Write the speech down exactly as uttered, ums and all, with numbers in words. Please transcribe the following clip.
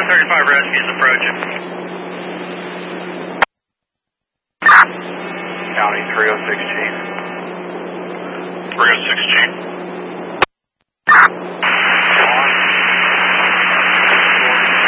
thirty-five rescues approaching. County three oh six Chief. three oh six Chief.